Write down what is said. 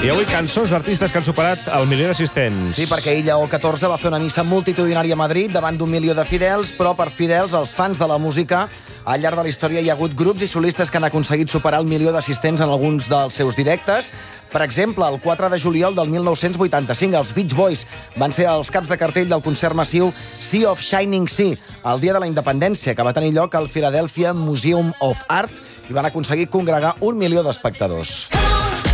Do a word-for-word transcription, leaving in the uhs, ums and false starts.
I avui cançons d'artistes que han superat el milió d'assistents. Sí, perquè ell, el catorze, va fer una missa multitudinària a Madrid davant d'un milió de fidels, però per fidels, els fans de la música, al llarg de la història hi ha hagut grups i solistes que han aconseguit superar el milió d'assistents en alguns dels seus directes. Per exemple, el quatre de juliol del mil nou-cents vuitanta-cinc, els Beach Boys van ser els caps de cartell del concert massiu Sea of Shining Sea, el dia de la independència, que va tenir lloc al Philadelphia Museum of Art, i van aconseguir congregar un milió d'espectadors.